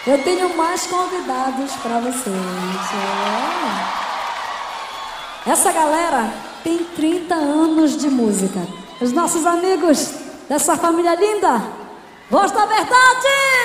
Eu tenho mais convidados para vocês. Essa galera tem 30 anos de música. Os nossos amigos dessa família linda. Voz da Verdade!